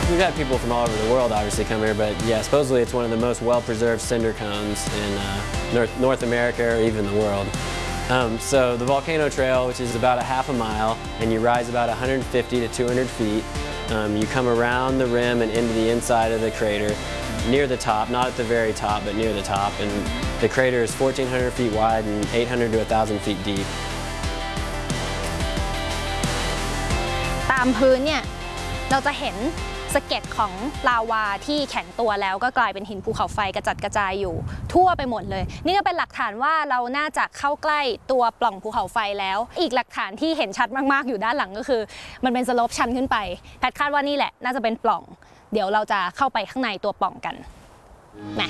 We've had people from all over the world obviously come here, but yeah, supposedly it's one of the most well-preserved cinder cones in North America or even the world. So the Volcano Trail, which is about a half a mile, and you rise about 150 to 200 feet. You come around the rim and into the inside of the crater, near the top, not at the very top, but near the top. And the crater is 1,400 feet wide and 800 to 1,000 feet deep. ตามพื้นเนี่ยเราจะเห็นสะเก็ดของลาวาที่แข็งตัวแล้วก็กลายเป็นหินภูเขาไฟกระจัดกระจายอยู่ทั่วไปหมดเลยนี่ก็เป็นหลักฐานว่าเราน่าจะเข้าใกล้ตัวปล่องภูเขาไฟแล้วอีกหลักฐานที่เห็นชัดมากๆอยู่ด้านหลังก็คือมันเป็นสโลปชันขึ้นไปแพทคาดว่านี่แหละน่าจะเป็นปล่องเดี๋ยวเราจะเข้าไปข้างในตัวปล่องกัน